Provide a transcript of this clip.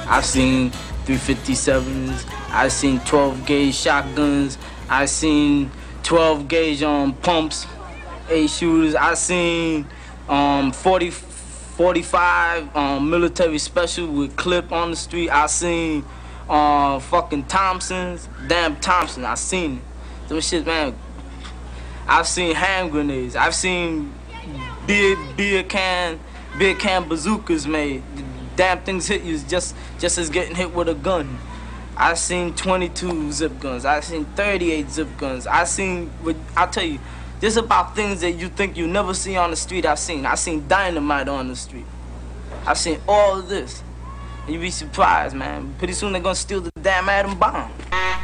I've seen 357s. I've seen 12 gauge shotguns. I've seen 12 gauge pumps, 8 shooters. I've seen 45 military special with clip on the street. I've seen fucking Thompsons, damn Thompson. I've seen it. Those shit, man. I've seen hand grenades. I've seen beer can bazookas made. The damn things hit you just as getting hit with a gun. I've seen 22 zip guns. I've seen 38 zip guns. I'll tell you, there's about things that you think you never see on the street. I've seen dynamite on the street. I've seen all of this. And you'd be surprised, man. Pretty soon they're gonna steal the damn atom bomb.